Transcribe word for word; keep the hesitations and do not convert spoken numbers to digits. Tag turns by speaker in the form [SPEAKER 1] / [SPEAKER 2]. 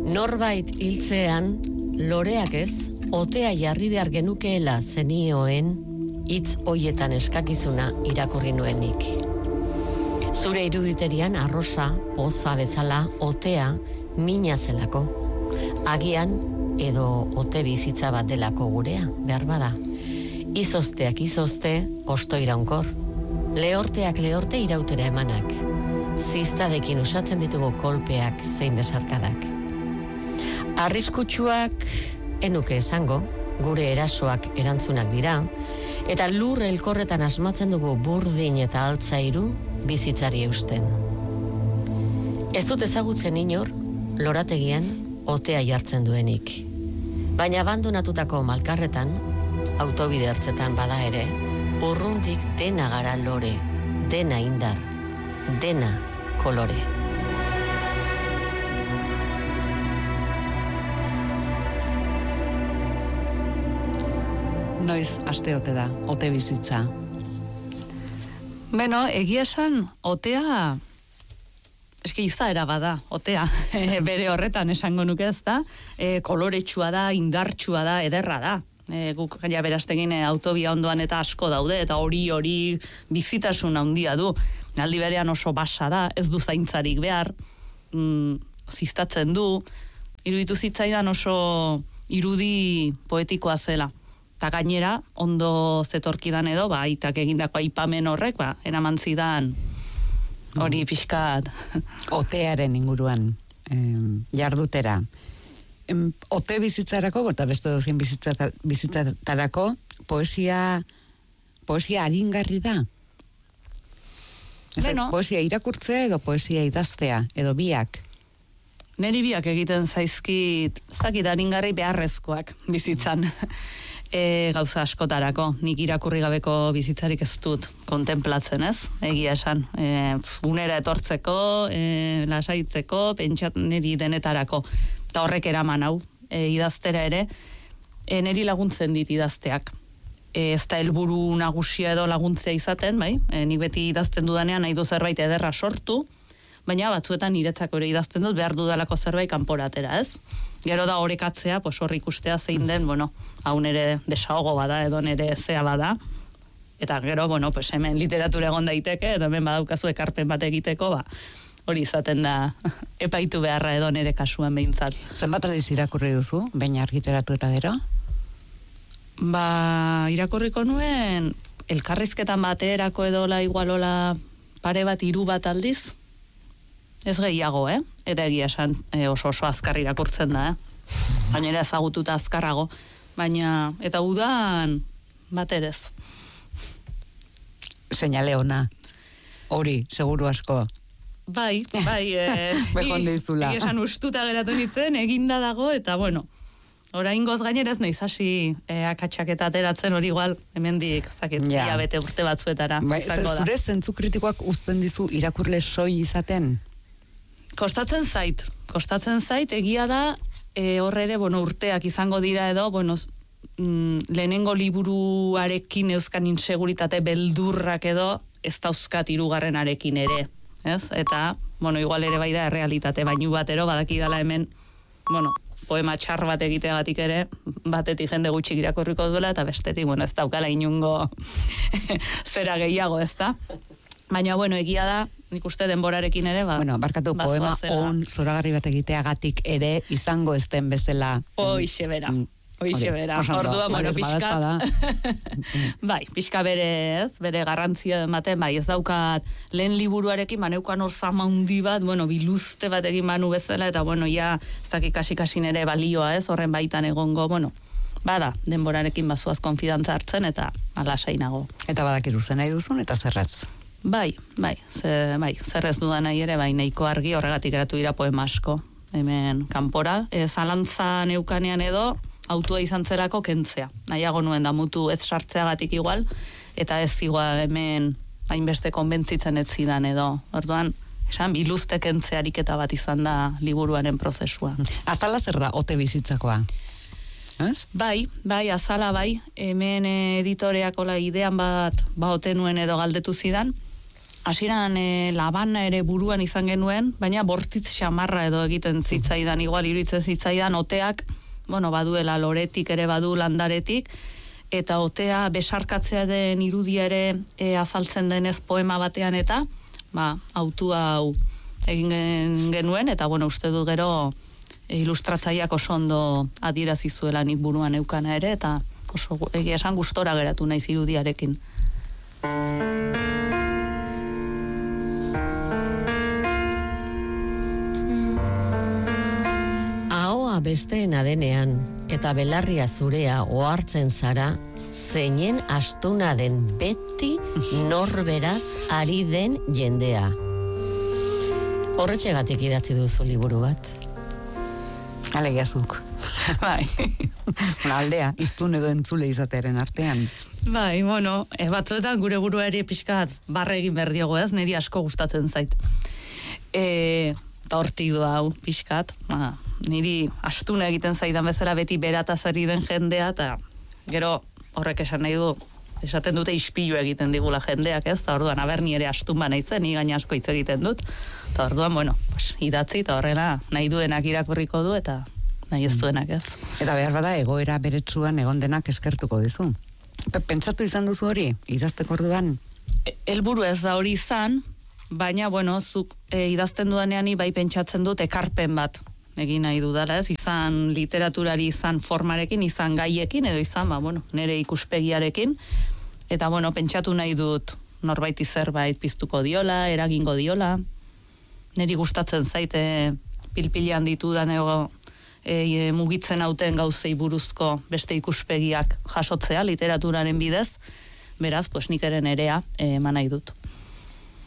[SPEAKER 1] Norbait hiltzean, loreak ez, otea jarri behar genukeela zenioen, hitz hoietan eskakizuna irakurri nuenik. Zure iruditerian arrosa, poza bezala, otea, mina zelako. Agian, edo ote bizitza bat delako gurea, behar bada. Izozteak izozte, osto iraunkor. Lehorteak lehorte irautera emanak. Ziztadekin usatzen ditugu kolpeak zein besarkadak. Arriskutsuak enuke esango, gure erasoak erantzunak dira, eta lur elkorretan asmatzen dugu burdin eta altzairu bizitzari eusten. Ez dut ezagutzen inor, lorategian otea jartzen duenik. Baina abandonatutako malkarretan, autobide ertzetan bada ere, urrundik dena gara lore, dena indar, dena kolore.
[SPEAKER 2] Noiz aste ote da, ote bizitza?
[SPEAKER 3] Beno, egia esan, otea, eski izaera bada, otea, bere horretan esango nuke ez da, e, koloretsua da, indartsua da, ederra da. E, guk gaia beraztegin e, autobia ondoan eta asko daude, eta hori hori bizitasun handia du. Aldi berean oso basa da, ez du zaintzarik behar, mm, ziztatzen du, iruditu zitzaidan oso irudi poetikoa zela. Eta gainera, ondo zetorkidan edo, ba, aitak egindako aipamen horrek, ba, eraman zidan hori pixkat.
[SPEAKER 2] Otearen inguruan, em, jardutera. Em, ote bizitzarako, eta beste dozien bizitza, bizitzatarako, poesia, poesia aringarri da?
[SPEAKER 3] Beno,
[SPEAKER 2] poesia irakurtzea edo poesia idaztea, edo biak?
[SPEAKER 3] Neri biak egiten zaizkit, zakit aringarri beharrezkoak bizitzan. E, gauza askotarako, nik irakurri gabeko bizitzarik ez dut kontemplatzen, ez? Egia esan, e, unera etortzeko, e, lasaitzeko, pentsat niri denetarako, eta horrek eraman hau, e, idaztera ere, e, niri laguntzen dit idazteak. E, ez da helburu nagusia edo laguntzea izaten, bai? E, nik beti idazten dudanean nahi du zerbait ederra sortu, baina batzuetan niretzako ere idazten dut behar dudalako zerbait kanporatera, ez? Gero da orekatzea, pues hor ikustea zein den, bueno, hau nere desahogo bada edo nere zea bada. Eta gero, bueno, pues hemen literatura egon daiteke, eta hemen badaukazu ekarpen bat egiteko, ba, hori izaten da epaitu beharra edo nere kasuan behintzat.
[SPEAKER 2] Zenbat aldiz irakurri duzu, baina argitaratu eta gero?
[SPEAKER 3] Ba, irakurriko nuen, elkarrizketan baterako edola, igualola, pare bat, hiru bat aldiz, ez gehiago, eh? Eta egia esan e, oso oso azkar irakurtzen da, eh? Gainera ezagututa azkarrago. Baina, eta udan baterez.
[SPEAKER 2] Seinale ona. Hori, seguru asko.
[SPEAKER 3] Bai, bai. E,
[SPEAKER 2] Bejonde izula.
[SPEAKER 3] Egia esan ustuta geratu nintzen, eginda dago, eta bueno, oraingoz gainera ez naiz hasi e, akatsak eta ateratzen hori igual, hemendik zakit, ja. Bete urte batzuetara.
[SPEAKER 2] Bai, zure zentzu kritikoak uzten dizu irakurle soi izaten?
[SPEAKER 3] Kostatzen zait, kostatzen zait, egia da, e, horre ere, bueno, urteak izango dira edo, bueno, mm, lehenengo liburuarekin euskan inseguritate beldurrak edo, ez dauzkat hirugarrenarekin ere, ez? Eta, bueno, igual ere bai da errealitate bainu batero, badakidala hemen, bueno, poema txar bat egiteagatik ere, batetik jende gutxik irakurriko duela, eta bestetik, bueno, ez daukala inungo zera gehiago, ez da? Baina, bueno, egia da, nik uste denborarekin ere, ba...
[SPEAKER 2] Bueno, barkatu, poema on zoragarri bat egiteagatik ere izango ez den bezala...
[SPEAKER 3] Hoixe bera, hoixe bera. Orduan, bueno, pixka... bai, pixka bere, ez, bere garrantzia ematen, bai, ez daukat lehen liburuarekin, maneukan hor zama hundi bat, bueno, biluzte bat egin manu bezala, eta, bueno, ja, ez dakik kasi-kasin ere balioa, ez, horren baitan egongo, bueno, bada, denborarekin bazuaz konfidantza hartzen, eta alasainago.
[SPEAKER 2] Eta badakizu zen nahi duzun, eta zerraz?
[SPEAKER 3] Bai, bai, ze, bai, zer ez dudan nahi ere, bai, nahiko argi horregatik eratu dira poema asko, hemen kanpora. E, zalantza neukanean edo, autua izan zerako kentzea. Nahiago nuen da mutu ez sartzeagatik igual, eta ez igual hemen hainbeste konbentzitzen ez zidan edo. Orduan, esan, biluzte kentzea ariketa bat izan da liburuaren prozesua.
[SPEAKER 2] Azala zer da, ote bizitzakoa? Ez?
[SPEAKER 3] Bai, bai, azala bai, hemen editoreakola idean bat baote nuen edo galdetu zidan, hasieran e, labana ere buruan izan genuen, baina bortitz xamarra edo egiten zitzaidan, igual iruditzen zitzaidan, oteak, bueno, baduela loretik ere badu landaretik, eta otea besarkatzea den irudia ere e, azaltzen denez poema batean eta, ba, autua hau egin genuen, eta bueno, uste dut gero e, ilustratzaileak oso ondo adierazi zuela nik buruan eukana ere, eta oso egia esan gustora geratu naiz irudiarekin.
[SPEAKER 1] Ahoa besteena denean eta belarria zurea ohartzen zara, zeinen astuna den beti norberaz ari den jendea. Horretxegatik idatzi duzu liburu bat.
[SPEAKER 2] Alegiazuk.
[SPEAKER 3] Bai.
[SPEAKER 2] Una aldea, iztun edo entzule izatearen artean.
[SPEAKER 3] Bai, bueno, e, batzuetan gure buruari pixkat barre egin behar diogo ez, niri asko gustatzen zait. E, eta hortik du hau pixkat, ba, niri astuna egiten zaidan bezala beti berataz ari den jendea, eta gero horrek esan nahi du, esaten dute ispilu egiten digula jendeak ez, eta orduan, aber ni ere astun ba naizen, ni gaina asko hitz egiten dut, eta orduan, bueno, pues, idatzi, eta horrela nahi duenak irakurriko du, eta nahi ez duenak ez.
[SPEAKER 2] Eta behar bada, egoera beretsuan egon denak eskertuko dizu. Pentsatu izan duzu hori, idazteko orduan?
[SPEAKER 3] Helburu ez da hori izan, baina, bueno, zuk e, idazten dudanean ni bai pentsatzen dut ekarpen bat egin nahi dudala, ez, izan literaturari, izan formarekin, izan gaiekin, edo izan, ba, bueno, nire ikuspegiarekin, eta, bueno, pentsatu nahi dut norbaiti zerbait piztuko diola, eragingo diola, niri gustatzen zaite pilpilean ditudan ego e, mugitzen hauten gauzei buruzko beste ikuspegiak jasotzea literaturaren bidez, beraz, pues nik ere nerea eman nahi dut.